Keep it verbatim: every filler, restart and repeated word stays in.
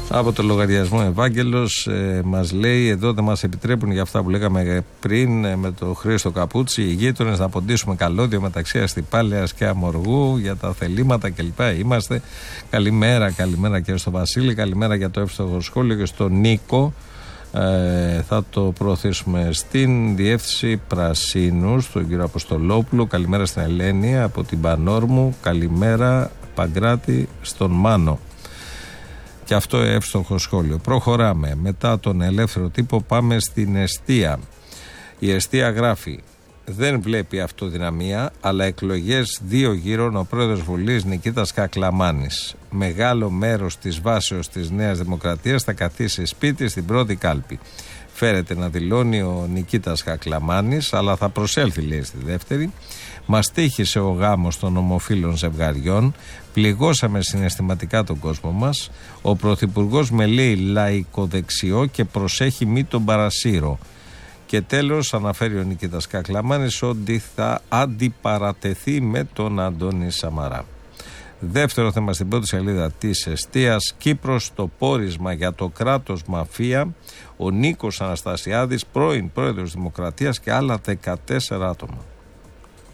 Από το λογαριασμό Ευάγγελος ε, μας λέει εδώ δεν μας επιτρέπουν για αυτά που λέγαμε πριν ε, με το Χρήστο Καπούτσι οι γείτονες να ποντίσουμε καλώδιο μεταξύ Αστυπάλαιας και Αμοργού για τα θελήματα κλπ. Είμαστε. Καλημέρα, καλημέρα και στο Βασίλη, καλημέρα για το εύστοχο σχόλιο και στον Νίκο. Ε, θα το προωθήσουμε στην Διεύθυνση Πρασίνου, στον κύριο Αποστολόπουλο. Καλημέρα στην Ελένη από την Πανόρμου. Καλημέρα Παγκράτη στον Μάνο. Και αυτό εύστοχο σχόλιο. Προχωράμε. Μετά τον ελεύθερο τύπο πάμε στην Εστία. Η Εστία γράφει: δεν βλέπει αυτοδυναμία, αλλά εκλογές δύο γύρων ο πρόεδρος Βουλής Νικήτας Κακλαμάνης. Μεγάλο μέρος της βάσεως της Νέας Δημοκρατίας θα καθίσει σπίτι στην πρώτη κάλπη. Φέρεται να δηλώνει ο Νικήτας Κακλαμάνης, αλλά θα προσέλθει, λέει, στη δεύτερη. Μας τύχησε ο γάμος των ομοφύλων ζευγαριών. Πληγώσαμε συναισθηματικά τον κόσμο μας. Ο πρωθυπουργός με λέει λαϊκοδεξιό και προσέχει μη τον παρασύρω. Και τέλος αναφέρει ο Νικήτας Κακλαμάνης ότι θα αντιπαρατεθεί με τον Αντώνη Σαμαρά. Δεύτερο θέμα στην πρώτη σελίδα της Εστίας. Κύπρος, το πόρισμα για το κράτος μαφία. Ο Νίκος Αναστασιάδης, πρώην πρόεδρος Δημοκρατίας και άλλα δεκατέσσερα άτομα.